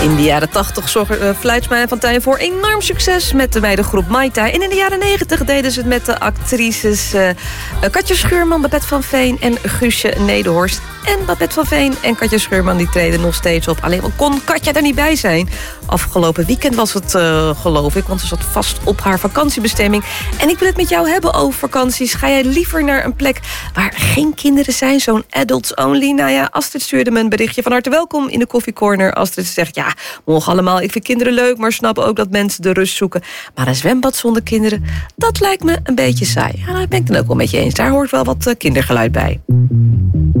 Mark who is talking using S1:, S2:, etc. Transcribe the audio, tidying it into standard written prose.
S1: In de jaren 80 zorgde Fluitsma van Tuin voor enorm succes met de meidengroep Mai Tai. En in de jaren 90 deden ze het met de actrices Katja Schuurman, Babette van Veen en Guusje Nederhorst. En Babette van Veen en Katja Schuurman die treden nog steeds op. Alleen kon Katja er niet bij zijn. Afgelopen weekend was het, geloof ik, want ze zat vast op haar vakantiebestemming. En ik wil het met jou hebben over vakanties. Ga jij liever naar een plek waar geen kinderen zijn, zo'n adults only? Nou ja, Astrid stuurde me een berichtje. Van harte welkom in de Koffie Corner. Astrid zegt, ja, morgen allemaal, ik vind kinderen leuk, maar snap ook dat mensen de rust zoeken. Maar een zwembad zonder kinderen, dat lijkt me een beetje saai. Ja, daar ben ik dan ook wel met je eens. Daar hoort wel wat kindergeluid bij.